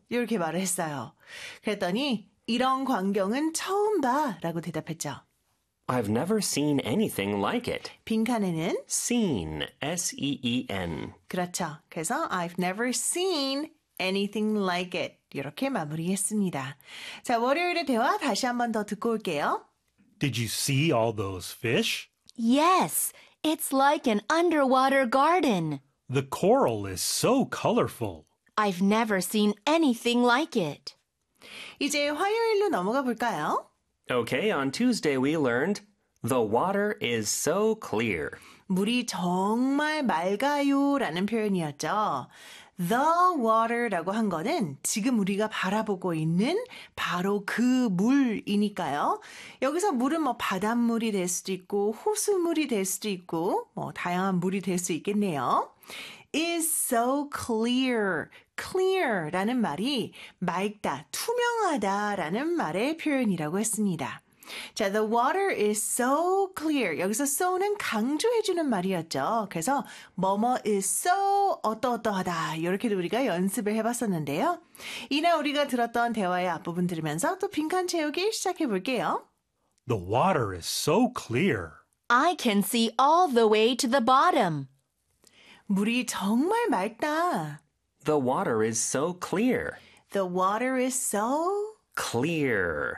이렇게 말을 했어요. 그랬더니 이런 광경은 처음 봐 라고 대답했죠. I've never seen anything like it. 빈칸에는 Seen, S-E-E-N. 그렇죠. 그래서 I've never seen anything like it. 이렇게 마무리했습니다. 자, 월요일의 대화 다시 한 번 더 듣고 올게요. Did you see all those fish? Yes, it's like an underwater garden. The coral is so colorful. I've never seen anything like it. 이제 화요일로 넘어가 볼까요? Okay, on Tuesday we learned the water is so clear. 물이 정말 맑아요 라는 표현이었죠. The water라고 한 거는 지금 우리가 바라보고 있는 바로 그 물이니까요. 여기서 물은 뭐 바닷물이 될 수도 있고 호수물이 될 수도 있고 뭐 다양한 물이 될 수 있겠네요. is so clear. clear라는 말이 맑다, 투명하다라는 말의 표현이라고 했습니다. 자, the water is so clear. 여기서 so는 강조해주는 말이었죠. 그래서 뭐뭐 is so 어떠어떠하다. 이렇게도 우리가 연습을 해봤었는데요. 이날 우리가 들었던 대화의 앞부분 들으면서 또 빈칸 채우기 시작해볼게요. The water is so clear. I can see all the way to the bottom. 물이 정말 맑다. The water is so clear. The water is so Clear.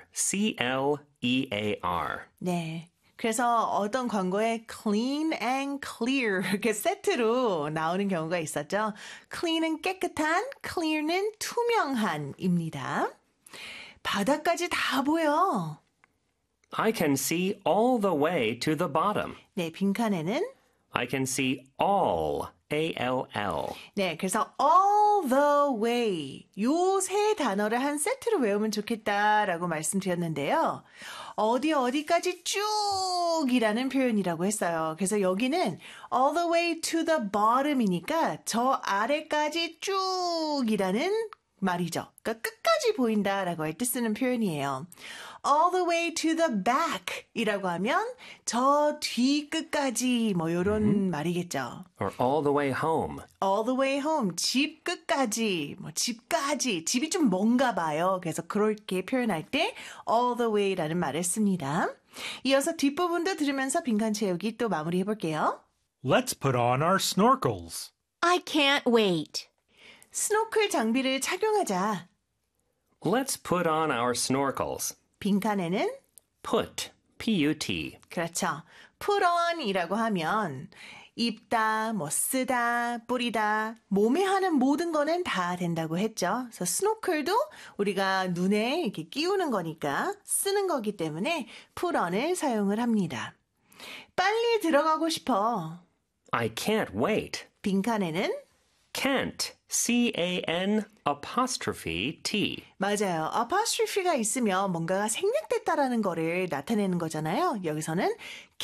C-L-E-A-R. 네. 그래서 어떤 광고에 clean and clear 이렇게 세트로 나오는 경우가 있었죠. clean은 깨끗한, clear는 투명한입니다. 바닥까지 다 보여. I can see all the way to the bottom. 네, 빈칸에는 I can see all, A-L-L. 네, 그래서 all the way 요 세 단어를 한 세트로 외우면 좋겠다라고 말씀드렸는데요. 어디까지 쭉이라는 표현이라고 했어요. 그래서 여기는 all the way to the bottom이니까 저 아래까지 쭉이라는 말이죠. 그러니까 끝까지 보인다라고 할 때 쓰는 표현이에요. all the way to the back 이라고 하면 저 뒤 끝까지 뭐 이런 말이겠죠. Or all the way home. all the way home, 집 끝까지, 뭐 집까지, 집이 좀 먼가 봐요. 그래서 그렇게 표현할 때 all the way라는 말을 씁니다. 이어서 뒷부분도 들으면서 빈칸 채우기 또 마무리해 볼게요. Let's put on our snorkels. I can't wait. 스노클 장비를 착용하자. Let's put on our snorkels. 빈칸에는 Put, P-U-T. 그렇죠. put on이라고 하면 입다, 뭐 쓰다, 뿌리다, 몸에 하는 모든 거는 다 된다고 했죠. 그래서 스노클도 우리가 눈에 이렇게 끼우는 거니까 쓰는 거기 때문에 put on을 사용을 합니다. 빨리 들어가고 싶어. I can't wait. 빈칸에는 Can't, C-A-N apostrophe T. 맞아요. apostrophe가 있으면 뭔가가 생략됐다라는 거를 나타내는 거잖아요. 여기서는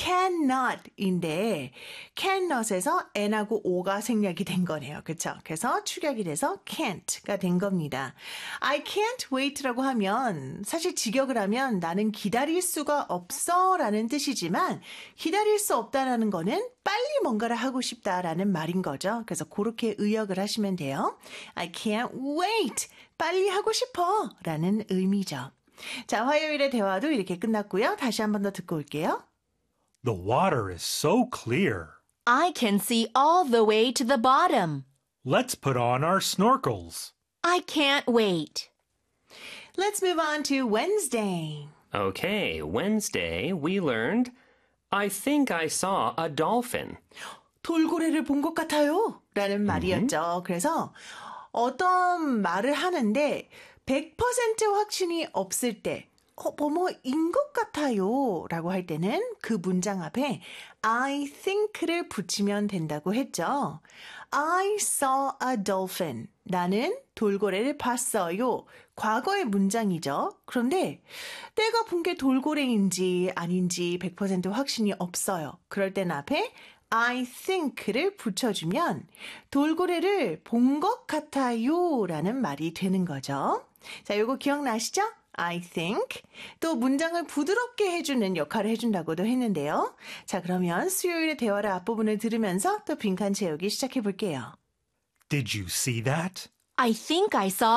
cannot인데 cannot에서 n하고 o가 생략이 된 거네요. 그렇죠? 그래서 축약이 돼서 can't가 된 겁니다. I can't wait라고 하면 사실 직역을 하면 나는 기다릴 수가 없어라는 뜻이지만 기다릴 수 없다라는 거는 빨리 뭔가를 하고 싶다라는 말인 거죠. 그래서 그렇게 의역을 하시면 돼요. I can't wait. 빨리 하고 싶어 라는 의미죠. 자, 화요일의 대화도 이렇게 끝났고요. 다시 한 번 더 듣고 올게요. The water is so clear. I can see all the way to the bottom. Let's put on our snorkels. I can't wait. Let's move on to Wednesday. Okay, Wednesday we learned I think I saw a dolphin. 돌고래를 본 것 같아요 라는 말이었죠. 그래서 어떤 말을 하는데 100% 확신이 없을 때 뭐뭐인 것 같아요 라고 할 때는 그 문장 앞에 I think를 붙이면 된다고 했죠. I saw a dolphin. 나는 돌고래를 봤어요. 과거의 문장이죠. 그런데 내가 본 게 돌고래인지 아닌지 100% 확신이 없어요. 그럴 땐 앞에 I think를 붙여주면 돌고래를 본 것 같아요 라는 말이 되는 거죠. 자, 요거 기억나시죠? I think. 또 문장을 부드럽게 해주는 역할을 해준다고도 했는데요. 자, 그러면 수요일의 대화의 앞부분을 들으면서 또 빈칸 채우기 시작해 볼게요. Did you see that? I think I saw